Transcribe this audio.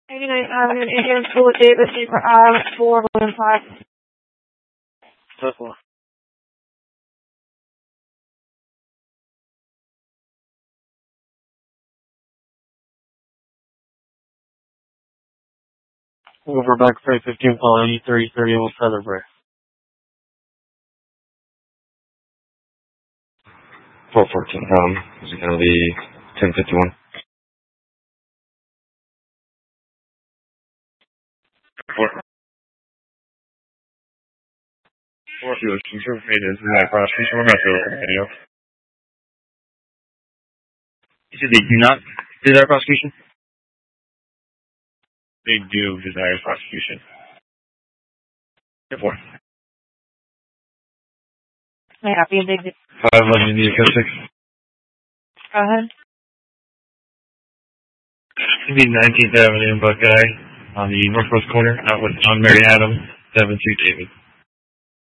89 Avenue, Indian School, David, Secret Island, 4, William 5. Circle. Over back 315, follow E3030 West Featherbridge. 414, is it going to be 1051? 4 Felix, conserve maintenance and high prosecution, we're not doing radio. You said they do not desire prosecution? They do desire prosecution. 4. May I be big? 511 India Code 6. Go ahead. It's going to be 19th Avenue and Buckeye on the northwest corner, out with on Mary Adams, 7-2 David.